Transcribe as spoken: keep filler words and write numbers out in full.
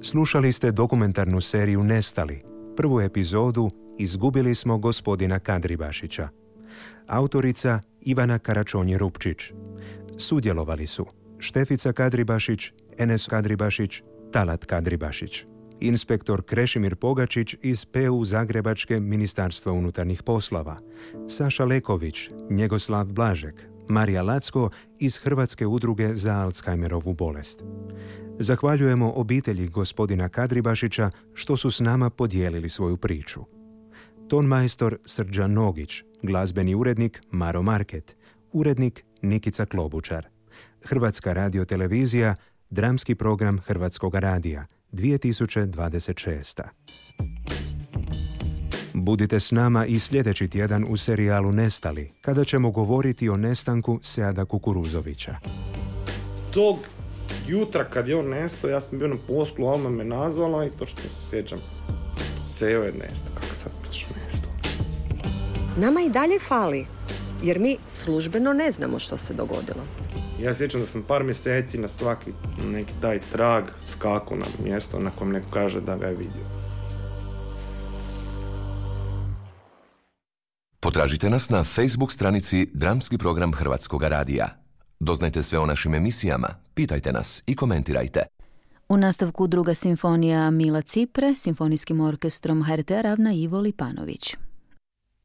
Slušali ste dokumentarnu seriju Nestali, prvu epizodu Izgubili smo gospodina Kadribašića. Autorica Ivana Karačonje-Rupčić. Sudjelovali su Štefica Kadribašić, Enes Kadribašić, Talat Kadribašić. Inspektor Krešimir Pogačić iz P U Zagrebačke Ministarstva unutarnjih poslova, Saša Leković, Njegoslav Blažek, Marija Lacko iz Hrvatske udruge za Alzheimerovu bolest. Zahvaljujemo obitelji gospodina Kadribašića što su s nama podijelili svoju priču. Tonmajstor Srđan Nogić, glazbeni urednik Maro Market, urednik Nikica Klobučar. Hrvatska radiotelevizija, dramski program Hrvatskog radija, dvije tisuće dvadeset šesta. Budite s nama i sljedeći tjedan u serijalu Nestali, kada ćemo govoriti o nestanku Seada Kukuruzovića. Tog jutra kad je on nestao, ja sam bio na poslu, Alma me nazvala i to što se sjećam, Seo je nestao, kako sad piš nestao. Nama i dalje fali, jer mi službeno ne znamo što se dogodilo. Ja sjećam da sam par mjeseci na svaki neki taj trag skakao na mjesto na kojem neko kaže da ga je vidio. Potražite nas na Facebook stranici Dramski program Hrvatskog radija. Doznajte sve o našim emisijama, pitajte nas i komentirajte. U nastavku druga simfonija Mila Cipre, simfonijskim orkestrom H R T ravna Ivo Lipanović.